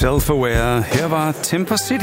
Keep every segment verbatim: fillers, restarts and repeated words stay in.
Self-Aware. Her var Temper City.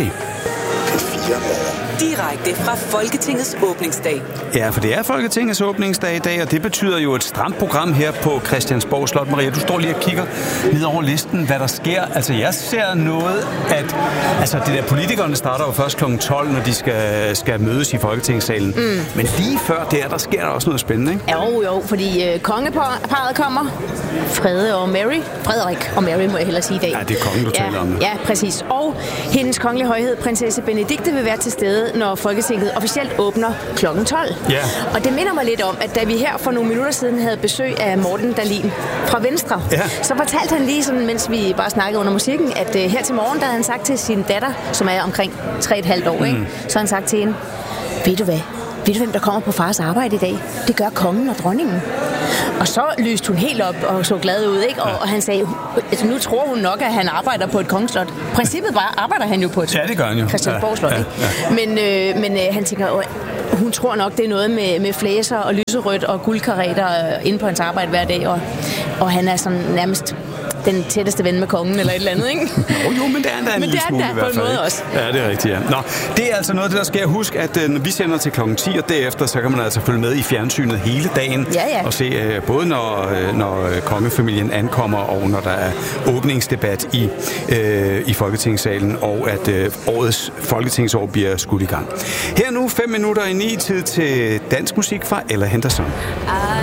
Direkte fra Folketingets åbningsdag. Ja, for det er Folketingets åbningsdag i dag, og det betyder jo et stramt program her på Christiansborg Slot. Maria, du står lige og kigger ned over listen, hvad der sker. Altså, jeg ser noget, at altså, det der politikerne starter jo først klokken tolv, når de skal, skal mødes i Folketingssalen. Mm. Men lige før der, der sker der også noget spændende, ikke? Jo, jo, fordi øh, kongeparret kommer. Frede og Mary. Frederik og Mary, må jeg hellere sige i dag. Ja, det er kongen, du ja, taler om. Ja, præcis. Og hendes kongelige højhed, prinsesse Benedikte, vil være til stede, når Folketinget officielt åbner klokken tolv. Ja. Og det minder mig lidt om, at da vi her for nogle minutter siden havde besøg af Morten Dahlin fra Venstre, ja. så fortalte han lige sådan, mens vi bare snakkede under musikken, at uh, her til morgen, der havde han sagt til sin datter, som er omkring tre et halvt år, mm. ikke? Så har han sagt til hende, ved du hvad? Ved du, hvem der kommer på fars arbejde i dag? Det gør kongen og dronningen. Og så lyste hun helt op og så glad ud, ikke? Og, ja. og han sagde, altså, nu tror hun nok, at han arbejder på et kongeslot. Princippet bare arbejder han jo på et ja, det gør han jo. Christiansborg-slot, ja, ja, ja. Men, øh, men øh, han tænker, øh, hun tror nok, det er noget med, med flæser og lyserødt og guldkareter øh, inde på hans arbejde hver dag. Og, og han er sådan nærmest den tætteste ven med kongen, eller et eller andet, ikke? Jo, jo, men det er en lille smule i hvert fald. Men det er på en måde også. Ja, det er rigtigt, ja. Nå, det er altså noget, det der skal jeg huske, at øh, når vi sender til klokken ti, og derefter, så kan man altså følge med i fjernsynet hele dagen. Ja, ja. Og se øh, både når, øh, når kongefamilien ankommer, og når der er åbningsdebat i, øh, i Folketingssalen, og at øh, årets folketingsår bliver skudt i gang. Her nu fem minutter i ni tid til dansk musik fra Ella Henderson.